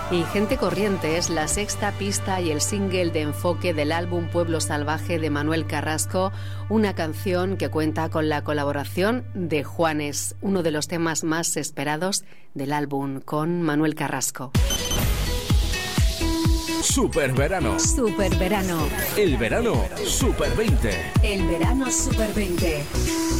Y Gente Corriente es la sexta pista y el single de enfoque del álbum Pueblo Salvaje de Manuel Carrasco, una canción que cuenta con la colaboración de Juanes, uno de los temas más esperados del álbum, con Manuel Carrasco. Superverano. Superverano. El verano Super 20. El verano Super 20.